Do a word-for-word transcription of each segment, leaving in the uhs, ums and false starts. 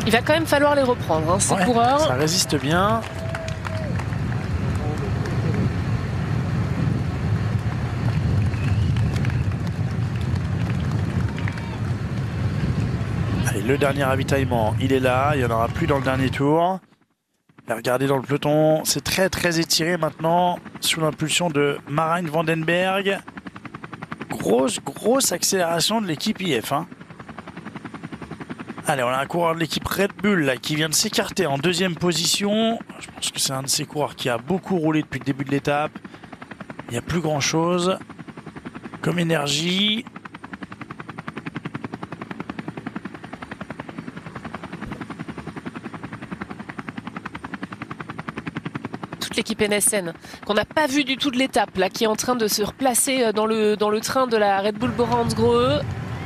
Il va quand même falloir les reprendre, hein, ces ouais, coureurs. Ça résiste bien. Allez, le dernier ravitaillement, il est là. Il n'y en aura plus dans le dernier tour. Et regardez dans le peloton, c'est très très étiré maintenant sous l'impulsion de Marijn van den Berg. Grosse, grosse accélération de l'équipe I F. Hein. Allez, on a un coureur de l'équipe Red Bull là, qui vient de s'écarter en deuxième position. Je pense que c'est un de ces coureurs qui a beaucoup roulé depuis le début de l'étape. Il n'y a plus grand chose comme énergie. L'équipe N S N qu'on n'a pas vu du tout de l'étape là, qui est en train de se replacer dans le, dans le train de la Red Bull Bora Hansgrohe.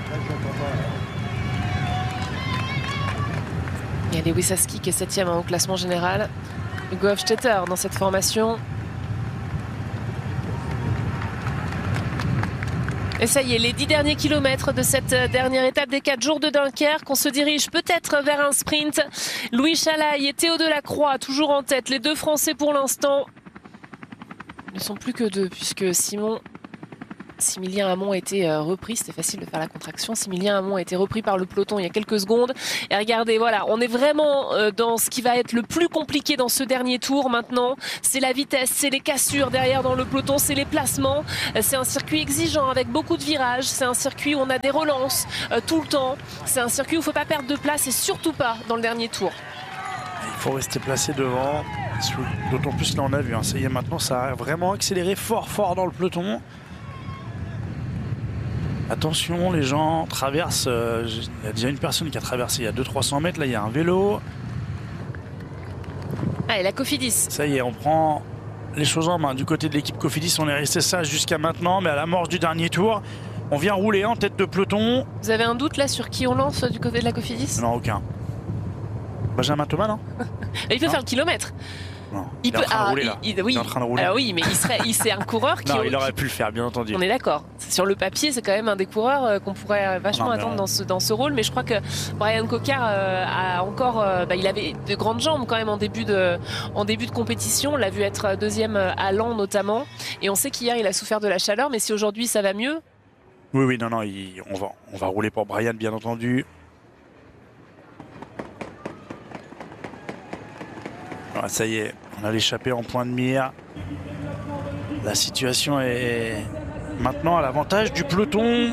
Il y a Lewis Aski qui est septième hein, au classement général. Hugo Hofstetter dans cette formation. Et ça y est, les dix derniers kilomètres de cette dernière étape des quatre jours de Dunkerque. On se dirige peut-être vers un sprint. Louis Chalaille et Théo Delacroix, toujours en tête. Les deux Français pour l'instant ne sont plus que deux, puisque Simon... Similien Hamon a été repris, c'était facile de faire la contraction. Similien Hamon a été repris par le peloton il y a quelques secondes. Et regardez, voilà, on est vraiment dans ce qui va être le plus compliqué dans ce dernier tour maintenant. C'est la vitesse, c'est les cassures derrière dans le peloton, c'est les placements. C'est un circuit exigeant avec beaucoup de virages. C'est un circuit où on a des relances euh, tout le temps. C'est un circuit où il ne faut pas perdre de place et surtout pas dans le dernier tour. Il faut rester placé devant. D'autant plus là on a vu, hein, ça y est maintenant, ça a vraiment accéléré fort fort dans le peloton. Attention, les gens traversent. Euh, il y a déjà une personne qui a traversé il y a deux cents à trois cents mètres. Là, il y a un vélo. Allez, la Cofidis. Ça y est, on prend les choses en main. Du côté de l'équipe Cofidis, on est resté sage jusqu'à maintenant. Mais à l'amorce du dernier tour, on vient rouler en tête de peloton. Vous avez un doute là sur qui on lance du côté de la Cofidis? Non, aucun. Benjamin Thomas, non? Il peut non faire le kilomètre. Non, il, il peut. est en train Ah, de rouler, il, là. il, oui. Il est en train de rouler. Alors oui, mais il serait, il c'est un coureur qui. Non, il aurait qui, pu le faire, bien entendu. On est d'accord. Sur le papier, c'est quand même un des coureurs qu'on pourrait vachement non, attendre on... dans ce dans ce rôle. Mais je crois que Brian Cocard euh, a encore, euh, bah, il avait de grandes jambes quand même en début de en début de compétition. On l'a vu être deuxième à Laon notamment. Et on sait qu'hier il a souffert de la chaleur, mais si aujourd'hui ça va mieux. Oui, oui, non, non, il, on va on va rouler pour Brian, bien entendu. Voilà, ça y est, on a l'échappée en point de mire. La situation est maintenant à l'avantage du peloton.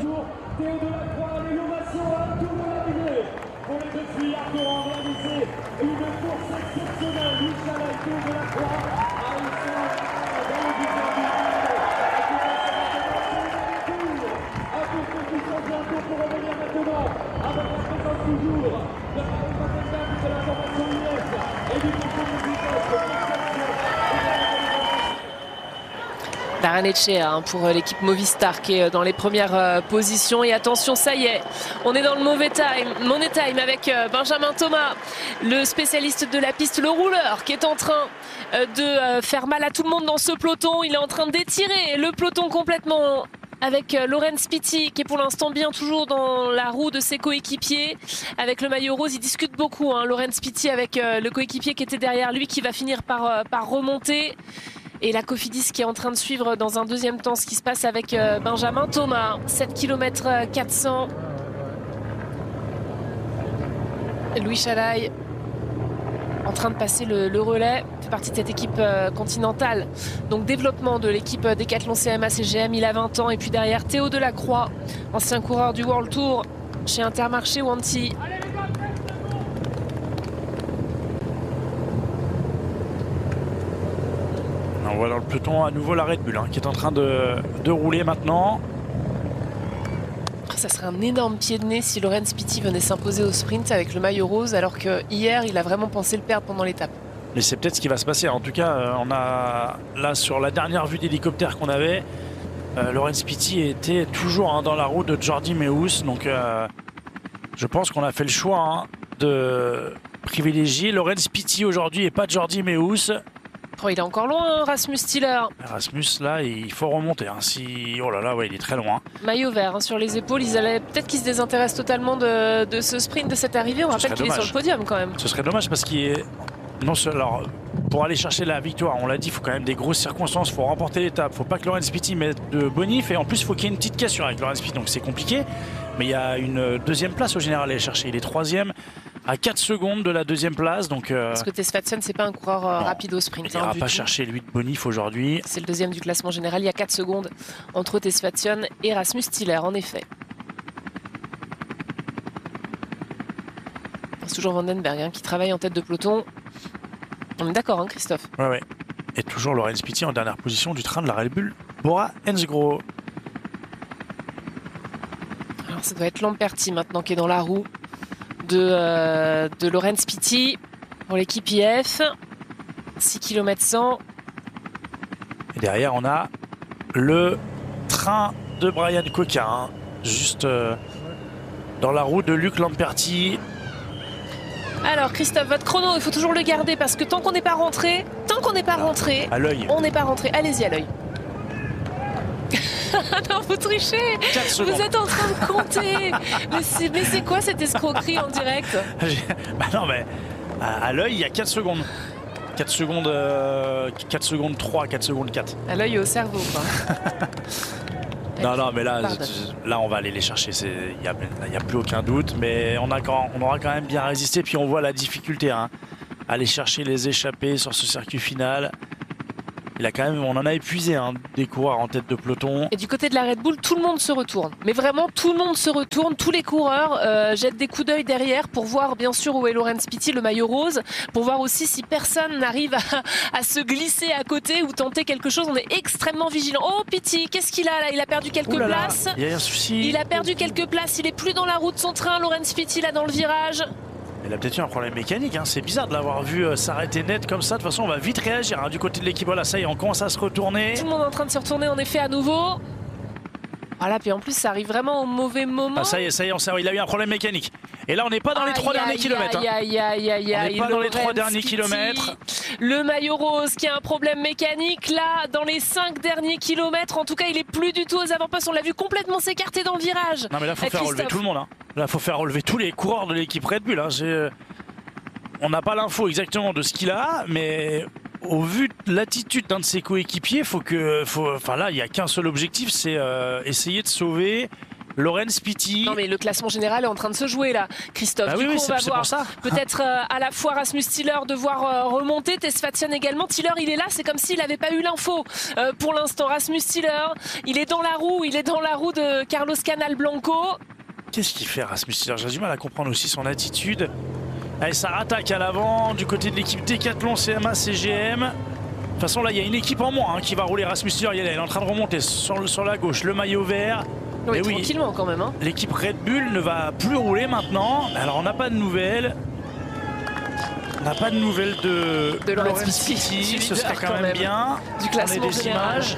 Darren Etchea hein, pour l'équipe Movistar qui est dans les premières euh, positions. Et attention, ça y est, on est dans le mauvais time, money time avec euh, Benjamin Thomas, le spécialiste de la piste, le rouleur qui est en train euh, de euh, faire mal à tout le monde dans ce peloton. Il est en train d'étirer le peloton complètement avec euh, Laurens Pitty qui est pour l'instant bien toujours dans la roue de ses coéquipiers. Avec le maillot rose, il discute beaucoup, hein, Laurens Pitty avec euh, le coéquipier qui était derrière lui qui va finir par, euh, par remonter. Et la Cofidis qui est en train de suivre dans un deuxième temps ce qui se passe avec euh, Benjamin Thomas. sept kilomètres quatre cents. Louis Chalaille en train de passer le, le relais. Fait partie de cette équipe euh, continentale. Donc développement de l'équipe Decathlon C M A C G M. Il a vingt ans. Et puis derrière Théo Delacroix, ancien coureur du World Tour chez Intermarché Wanty. On voit dans le peloton à nouveau la Red Bull hein, qui est en train de, de rouler maintenant. Ça serait un énorme pied de nez si Laurens Pitty venait s'imposer au sprint avec le maillot rose, alors que hier il a vraiment pensé le perdre pendant l'étape. Mais c'est peut-être ce qui va se passer. En tout cas, on a là sur la dernière vue d'hélicoptère qu'on avait, euh, Laurens Pitty était toujours hein, dans la roue de Jordi Meeus. Donc euh, je pense qu'on a fait le choix hein, de privilégier Laurens Pitty aujourd'hui et pas Jordi Meeus. Oh, il est encore loin, Rasmus Stiller. Rasmus, là, il faut remonter. Hein. Si... Oh là là, ouais, il est très loin. Maillot vert hein, sur les épaules. Ils allaient peut-être qu'ils se désintéressent totalement de, de ce sprint, de cette arrivée. On rappelle qu'il est sur le podium quand même. Ce serait dommage parce qu'il est... Non, alors, pour aller chercher la victoire, on l'a dit, il faut quand même des grosses circonstances. Il faut remporter l'étape. Il ne faut pas que Laurens Pitty mette de bonif. Et en plus, il faut qu'il y ait une petite cassure avec Laurens Pitty. Donc c'est compliqué. Mais il y a une deuxième place au général à aller chercher. Il est troisième à quatre secondes de la deuxième place. Donc, euh... Parce que Tesfatsson, c'est pas un coureur euh, rapide au sprint. Il n'ira hein, pas tout. chercher lui de bonif aujourd'hui. C'est le deuxième du classement général. Il y a quatre secondes entre Tesfatsson et Rasmus Stiller, en effet. C'est toujours Vandenberg hein, qui travaille en tête de peloton. On est d'accord, hein, Christophe? Ouais, ouais. Et toujours Laurens Pitty en dernière position du train de la Red Bull Bora Hansgrohe. Alors ça doit être Lamperti maintenant qui est dans la roue de, euh, de Laurens Pitty pour l'équipe I F. six kilomètres cent. Et derrière, on a le train de Brian Coquin, hein, juste euh, dans la roue de Luc Lamperti. Alors Christophe, votre chrono, il faut toujours le garder parce que tant qu'on n'est pas rentré, tant qu'on n'est pas rentré, à l'œil. On n'est pas rentré. Allez-y à l'œil. Non, vous trichez. Vous êtes en train de compter. Mais c'est quoi cette escroquerie en direct? Bah non, mais à, à l'œil, il y a quatre secondes. quatre secondes, euh, quatre secondes trois, quatre secondes quatre. À l'œil et au cerveau, quoi. Non, non, mais là, là, on va aller les chercher. Il n'y a, y a plus aucun doute. Mais on, a quand, on aura quand même bien résisté. Puis on voit la difficulté. Hein, aller chercher les échappées sur ce circuit final. Il a quand même, on en a épuisé hein, des coureurs en tête de peloton. Et du côté de la Red Bull, tout le monde se retourne. Mais vraiment, tout le monde se retourne. Tous les coureurs euh, jettent des coups d'œil derrière pour voir bien sûr où est Laurens Pitty, le maillot rose. Pour voir aussi si personne n'arrive à, à se glisser à côté ou tenter quelque chose. On est extrêmement vigilant. Oh Pitty, qu'est-ce qu'il a là? Il a perdu quelques Ouh là là, places. Il y a un souci. Il a perdu quelques places. Il est plus dans la roue de son train. Laurens Pitty là dans le virage. Il a peut-être eu un problème mécanique, hein. C'est bizarre de l'avoir vu euh, s'arrêter net comme ça. De toute façon, on va vite réagir hein, du côté de l'équipe. Voilà, ça y est, on commence à se retourner. Tout le monde est en train de se retourner en effet à nouveau. Voilà, puis en plus, ça arrive vraiment au mauvais moment. Ah, ça y est, ça y est, on sait, il a eu un problème mécanique. Et là, on n'est pas dans les trois derniers kilomètres. Aïe, aïe, aïe, aïe, aïe. On n'est pas dans les trois derniers kilomètres. Le maillot rose qui a un problème mécanique. Là, dans les cinq derniers kilomètres, en tout cas, il est plus du tout aux avant-postes. On l'a vu complètement s'écarter dans le virage. Non, mais là, il faut faire relever tout le monde. Hein. Là, il faut faire relever tous les coureurs de l'équipe Red Bull. Hein. On n'a pas l'info exactement de ce qu'il a, mais au vu de l'attitude d'un de ses coéquipiers, faut que, faut, enfin là, il n'y a qu'un seul objectif, c'est euh, essayer de sauver Laurens Pitty. Non mais le classement général est en train de se jouer là, Christophe. Bah du oui, coup, oui, on va voir peut-être euh, à la fois Rasmus Stiller devoir euh, remonter, Tesfatsson également. Stiller, il est là, c'est comme s'il n'avait pas eu l'info euh, pour l'instant. Rasmus Stiller, il est dans la roue, il est dans la roue de Carlos Canal Blanco. Qu'est-ce qu'il fait Rasmus Stiller? J'ai du mal à comprendre aussi son attitude. Allez, ça rattaque à l'avant du côté de l'équipe Decathlon, C M A, C G M. De toute façon, là, il y a une équipe en moins hein, qui va rouler. Rasmus Stiller, il est en train de remonter sur, sur la gauche, le maillot vert. Oui, oui, tranquillement quand même. Hein. L'équipe Red Bull ne va plus rouler maintenant. Alors, on n'a pas de nouvelles. On n'a pas de nouvelles de, de Laurens Pitty. Ce serait quand, quand même bien. Du classement des général. Images.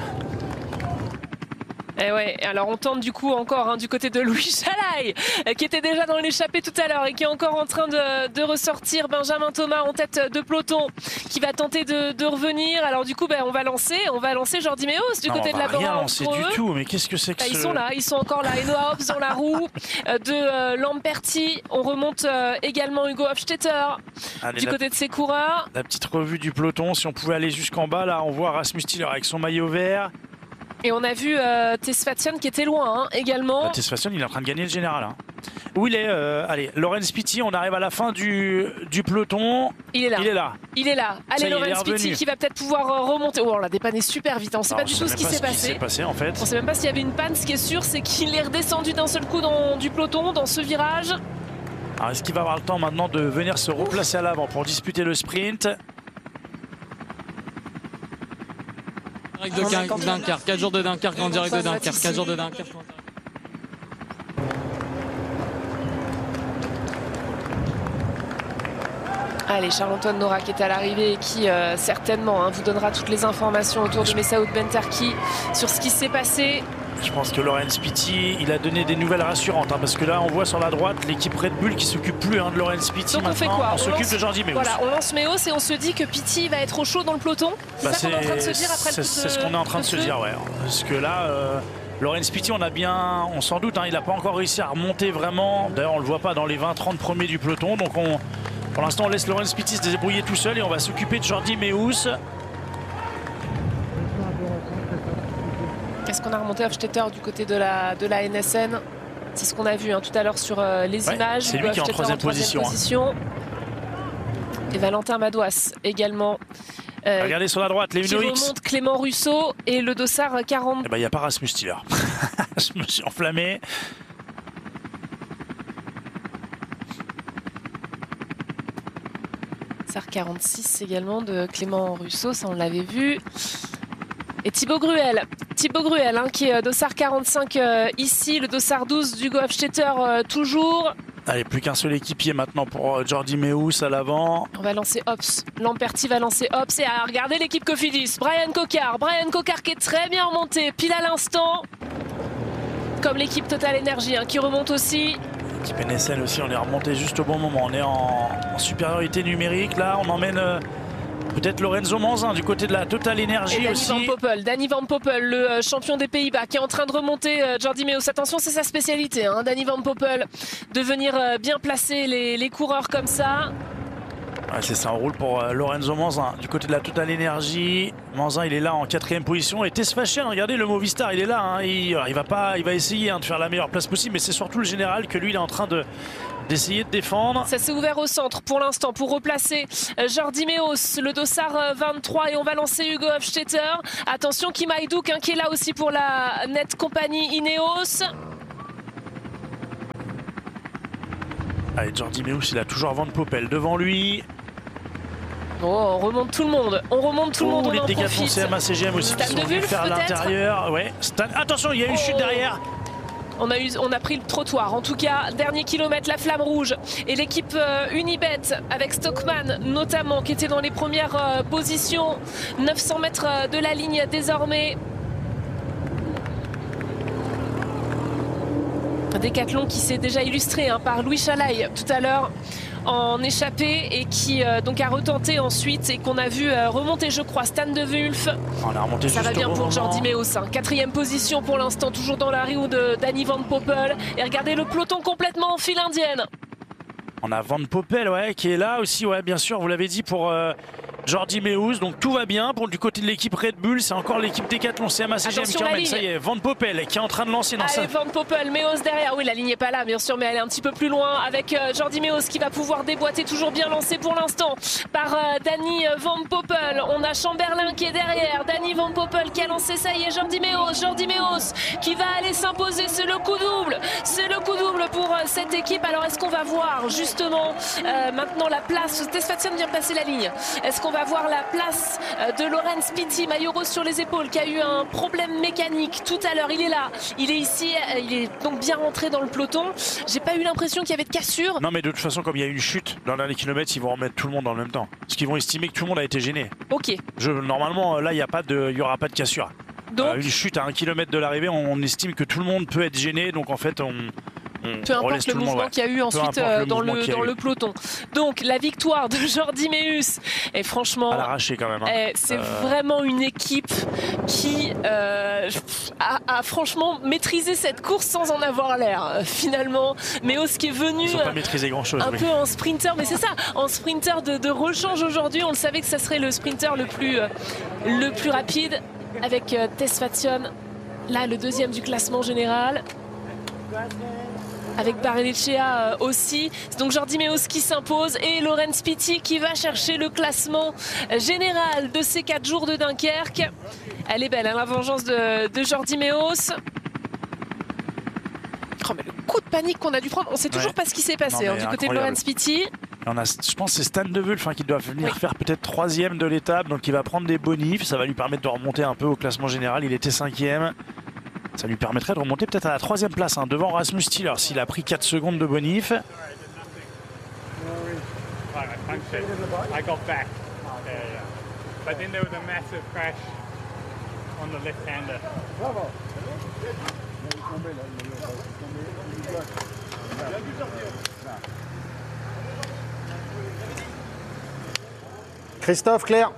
Et ouais, alors on tente du coup encore hein, du côté de Louis Chalaï qui était déjà dans l'échappée tout à l'heure et qui est encore en train de, de ressortir. Benjamin Thomas en tête de peloton qui va tenter de, de revenir. Alors du coup ben, on va lancer, on va lancer Jordi Meeus du non, côté on de la Bora. Rien lancer du eux. tout, mais qu'est-ce que c'est que bah, ce... Ils sont là, ils sont encore là. Enoa Hobbs dans la roue de euh, Lamperti. On remonte euh, également Hugo Hofstetter Allez, du la... côté de ses coureurs. La petite revue du peloton, si on pouvait aller jusqu'en bas, là on voit Rasmus Stiller avec son maillot vert. Et on a vu euh, Tesfatsson qui était loin hein, également. Bah, Tesfatsson, il est en train de gagner le général. Hein. Où il est euh, Allez, Laurens Pitty, on arrive à la fin du, du peloton. Il est là. Il est là. Il est là. Allez, Laurens Pitty qui va peut-être pouvoir euh, remonter. Oh, on l'a dépanné super vite. On ne sait Alors, pas du tout ce qui s'est passé. passé en fait. On ne sait même pas s'il y avait une panne. Ce qui est sûr, c'est qu'il est redescendu d'un seul coup dans, du peloton, dans ce virage. Alors, est-ce qu'il va avoir le temps maintenant de venir se replacer à l'avant pour disputer le sprint? De Dunkerque, quatre jours de Dunkerque en direct de Dunkerque, quatre jours de Dunkerque. Allez, Charles-Antoine Nora qui est à l'arrivée et qui euh, certainement hein, vous donnera toutes les informations autour de Messaoud Benterki sur ce qui s'est passé Je pense que Laurens Pitty, il a donné des nouvelles rassurantes, hein, parce que là on voit sur la droite l'équipe Red Bull qui s'occupe plus hein, de Laurens Pitty. Donc maintenant. on fait quoi? On, on s'occupe s'occupe de Jordi Meeus. Voilà, on lance Meeus et on se dit que Pitty va être au chaud dans le peloton. C'est bah ça qu'on est en train de se dire après le coup de... C'est ce qu'on est en train de, de se dire, ouais. Parce que là, euh, Laurens Pitty, on a bien, on s'en doute, hein, il n'a pas encore réussi à remonter vraiment. D'ailleurs, on le voit pas dans les vingt trente premiers du peloton. Donc on, pour l'instant, on laisse Laurens Pitty se débrouiller tout seul et on va s'occuper de Jordi Meeus. Est-ce qu'on a remonté Hofstetter du côté de la, de la N S N? C'est ce qu'on a vu hein, tout à l'heure sur euh, les ouais, images. C'est lui qui est en troisième, en troisième position. position. Hein. Et Valentin Madouas également. Euh, Regardez sur la droite, les Uno X. Qui remonte Clément Russo et le dossard quarante. Il n'y a pas Rasmus Stiller. Je me suis enflammé. Dossard quarante-six également de Clément Russo, ça on l'avait vu. Et Thibaut Gruel, Thibaut Gruel hein, qui est dossard quarante-cinq euh, ici, le dossard douze d'Hugo Hofstetter euh, toujours. Allez, plus qu'un seul équipier maintenant pour Jordi Meeus à l'avant. On va lancer Ops. Lamperti va lancer Ops. Et à regarder l'équipe Cofidis. Brian Cocard. Brian Cocard qui est très bien remonté. Pile à l'instant. Comme l'équipe Total Energy hein, qui remonte aussi. L'équipe N S L aussi, on est remonté juste au bon moment. On est en, en supériorité numérique. Là, on emmène... Euh... Peut-être Lorenzo Manzin du côté de la Total Energy et aussi. Danny Van Poppel, Danny Van Poppel, le champion des Pays-Bas qui est en train de remonter euh, Jordi Meeus. Attention, c'est sa spécialité, hein, Danny Van Poppel, de venir euh, bien placer les, les coureurs comme ça. Ouais, c'est ça, on roule pour euh, Lorenzo Manzin du côté de la Total Energy. Manzin, il est là en quatrième position. Et Tesfachen, regardez le Movistar, il est là. Hein, il, il va pas, il va essayer hein, de faire la meilleure place possible, mais c'est surtout le général que lui, il est en train de d'essayer de défendre. Ça s'est ouvert au centre pour l'instant pour replacer Jordi Meeus, le dossard vingt-trois, et on va lancer Hugo Hofstetter. Attention, Kim Hajduk hein, qui est là aussi pour la Net Company Ineos. Allez, Jordi Meeus, il a toujours Van Poppel devant lui. Oh, on remonte tout le monde, on remonte tout oh, le monde. Les on dégâts de C M A C G M aussi Stan qui sont venus faire à l'intérieur. Ouais. Stan... Attention, il y a une oh. chute derrière. On a, eu, on a pris le trottoir. En tout cas, dernier kilomètre, la flamme rouge. Et l'équipe euh, Unibet, avec Stockman notamment, qui était dans les premières euh, positions. neuf cents mètres euh, de la ligne désormais. Un décathlon qui s'est déjà illustré hein, par Louis Chalaï tout à l'heure en échappé et qui euh, donc a retenté ensuite et qu'on a vu euh, remonter je crois Stan de Wulf. On a remonté ça va bien pour Jordi Meeus hein. Quatrième position pour l'instant, toujours dans la roue de Danny Van Poppel. Et regardez le peloton complètement en file indienne. On a Van Poppel ouais, qui est là aussi, ouais, bien sûr, vous l'avez dit, pour euh, Jordi Meeus. Donc tout va bien pour du côté de l'équipe Red Bull. C'est encore l'équipe Décathlon C M A C G M qui emmène. Ça y est, Van Poppel qui est en train de lancer dans Allez, sa... Van Poppel, Meeus derrière. Oui, la ligne n'est pas là, bien sûr, mais elle est un petit peu plus loin avec euh, Jordi Meeus qui va pouvoir déboîter. Toujours bien lancé pour l'instant par euh, Danny Van Poppel. On a Chamberlain qui est derrière. Danny Van Poppel qui a lancé. Ça y est, Jordi Meeus. Jordi Meeus qui va aller s'imposer. C'est le coup double. C'est le coup double pour euh, cette équipe. Alors, est-ce qu'on va voir justement euh, maintenant la place? Tesfazian vient passer la ligne. Est-ce qu'on va voir la place de Laurens Pitty, maillot rose sur les épaules, qui a eu un problème mécanique tout à l'heure? Il est là, il est ici, il est donc bien rentré dans le peloton. J'ai pas eu l'impression qu'il y avait de cassure. Non, mais de toute façon, comme il y a une chute dans le dernier kilomètre, ils vont remettre tout le monde en même temps. Parce qu'ils vont estimer que tout le monde a été gêné. Ok. Je, normalement, là, il n'y aura pas de cassure. Donc, euh, une chute à un kilomètre de l'arrivée, on, on estime que tout le monde peut être gêné. Donc en fait, on... On peu importe le mouvement ouais. qu'il y a eu ensuite euh, le dans, le, dans le peloton. Donc la victoire de Jordi Meeus est franchement à l'arraché quand même. Hein. C'est euh... vraiment une équipe qui euh, a, a franchement maîtrisé cette course sans en avoir l'air. Euh, finalement, Meeus qui est venu Ils ont pas maîtrisé grand chose, un oui. peu en sprinter, mais c'est ça, en sprinter de, de rechange aujourd'hui. On le savait que ça serait le sprinter le plus, euh, le plus rapide avec euh, Tesfazian. Là, le deuxième du classement général. Avec Barrenechea euh, aussi. C'est donc Jordi Meeus qui s'impose et Laurens Pitty qui va chercher le classement général de ces quatre jours de Dunkerque. Elle est belle, hein, la vengeance de, de Jordi Meeus. Oh, mais le coup de panique qu'on a dû prendre, on sait toujours ouais. pas ce qui s'est passé non, hein, du côté de Laurens Pitty. On a, je pense que c'est Stan de Wulf hein, qui doit venir oui. faire peut-être troisième de l'étape, donc il va prendre des bonifs, ça va lui permettre de remonter un peu au classement général. Il était cinquième. Ça lui permettrait de remonter peut-être à la troisième place, hein, devant Rasmus Stiller, s'il a pris quatre secondes de bonif. Christophe, Claire?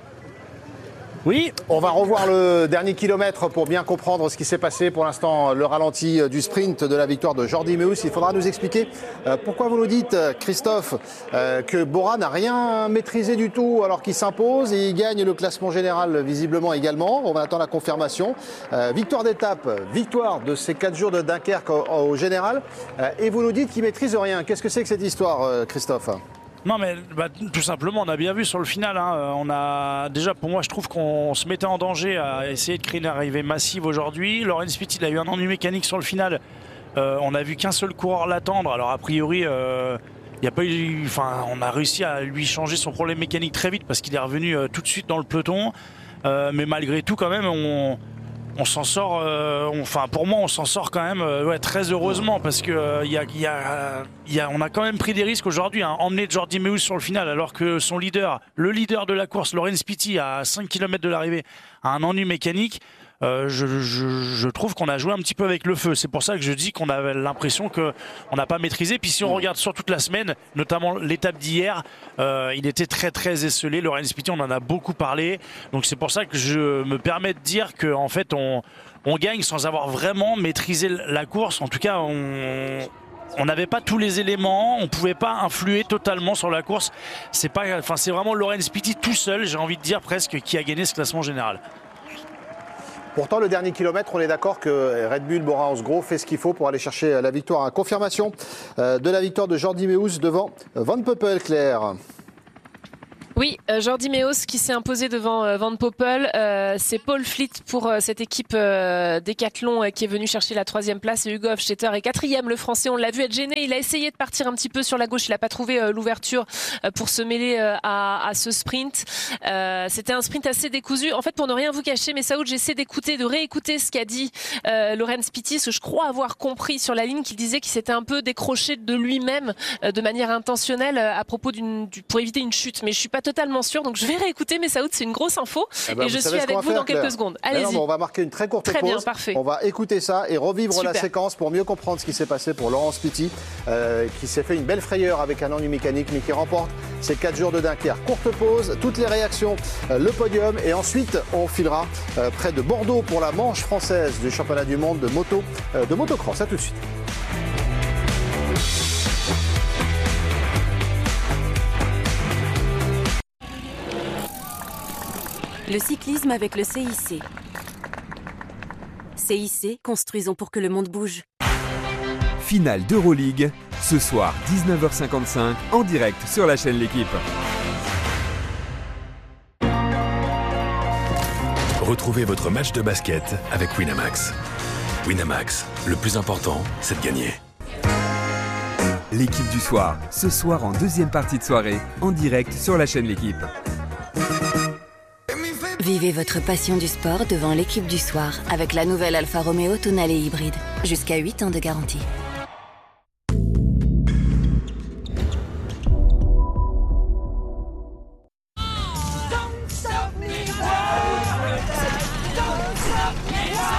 Oui. On va revoir le dernier kilomètre pour bien comprendre ce qui s'est passé. Pour l'instant, le ralenti du sprint de la victoire de Jordi Meeus. Il faudra nous expliquer euh, pourquoi vous nous dites, Christophe, euh, que Bora n'a rien maîtrisé du tout alors qu'il s'impose et il gagne le classement général visiblement également. On va attendre la confirmation. Euh, victoire d'étape, victoire de ces quatre jours de Dunkerque au, au général. Euh, et vous nous dites qu'il maîtrise rien. Qu'est-ce que c'est que cette histoire, euh, Christophe ? Non mais bah, tout simplement on a bien vu sur le final, hein, on a déjà pour moi je trouve qu'on se mettait en danger à essayer de créer une arrivée massive aujourd'hui. Laurens Pitty il a eu un ennui mécanique sur le final, euh, on a vu qu'un seul coureur l'attendre, alors a priori euh, y a pas eu, enfin, on a réussi à lui changer son problème mécanique très vite parce qu'il est revenu euh, tout de suite dans le peloton, euh, mais malgré tout quand même on... On s'en sort, euh, on, enfin pour moi on s'en sort quand même euh, ouais, très heureusement parce que euh, y a, y a, y a, on a quand même pris des risques aujourd'hui, hein, emmener Jordi Meeus sur le final alors que son leader, le leader de la course, Laurens Pitty, à cinq kilomètres de l'arrivée, a un ennui mécanique. Euh, je, je, je trouve qu'on a joué un petit peu avec le feu. C'est pour ça que je dis qu'on avait l'impression qu'on n'a pas maîtrisé. Puis si on regarde sur toute la semaine, notamment l'étape d'hier, euh, il était très très esselé. Laurens Pitty, on en a beaucoup parlé. Donc c'est pour ça que je me permets de dire qu'en fait on, on gagne sans avoir vraiment maîtrisé la course. En tout cas, on... On n'avait pas tous les éléments, on ne pouvait pas influer totalement sur la course. C'est pas, enfin, c'est vraiment Laurens Pitty tout seul, j'ai envie de dire presque, qui a gagné ce classement général. Pourtant, le dernier kilomètre, on est d'accord que Red Bull Bora-Hansgrohe fait ce qu'il faut pour aller chercher la victoire. Confirmation de la victoire de Jordi Meeus devant Van Poppel, Claire. Oui, euh, Jordi Meeus qui s'est imposé devant euh, Van Poppel. Euh, c'est Paul Fleet pour euh, cette équipe euh, Décathlon euh, qui est venu chercher la troisième place. Et Hugo Hofstetter est quatrième. Le Français, on l'a vu être gêné. Il a essayé de partir un petit peu sur la gauche. Il n'a pas trouvé euh, l'ouverture euh, pour se mêler euh, à, à ce sprint. Euh, C'était un sprint assez décousu. En fait, pour ne rien vous cacher, mais Saoud, j'essaie d'écouter, de réécouter ce qu'a dit euh, Laurens Pitty, parce que je crois avoir compris sur la ligne qu'il disait qu'il s'était un peu décroché de lui-même euh, de manière intentionnelle euh, à propos d'une, du, pour éviter une chute. Mais je suis pas totalement sûr, donc je vais réécouter, mais Saoud, c'est une grosse info eh ben, et je suis avec vous faire, dans quelques Claire. secondes. Allez-y. On va marquer une très courte très pause. Bien, parfait. On va écouter ça et revivre Super. la séquence pour mieux comprendre ce qui s'est passé pour Laurens Pitty, euh, qui s'est fait une belle frayeur avec un ennui mécanique, mais qui remporte ces quatre jours de Dunkerque. Courte pause, toutes les réactions, euh, le podium, et ensuite on filera euh, près de Bordeaux pour la manche française du championnat du monde de moto, euh, de motocross. À tout de suite. Le cyclisme avec le C I C. C I C, construisons pour que le monde bouge. Finale d'Euroleague, ce soir dix-neuf heures cinquante-cinq, en direct sur la chaîne L'Équipe. Retrouvez votre match de basket avec Winamax. Winamax, le plus important, c'est de gagner. L'Équipe du soir, ce soir en deuxième partie de soirée, en direct sur la chaîne L'Équipe. Vivez votre passion du sport devant l'Équipe du soir avec la nouvelle Alfa Romeo Tonale hybride. Jusqu'à huit ans de garantie.